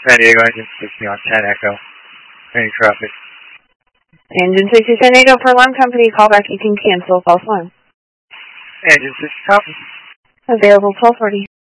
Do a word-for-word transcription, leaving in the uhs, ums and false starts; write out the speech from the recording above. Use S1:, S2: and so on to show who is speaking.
S1: San Diego, engine sixty on ten Echo. Any traffic?
S2: Engine sixty San Diego for alarm company. Call back. You can cancel false alarm.
S1: Engine sixty, copy.
S2: Available twelve forty.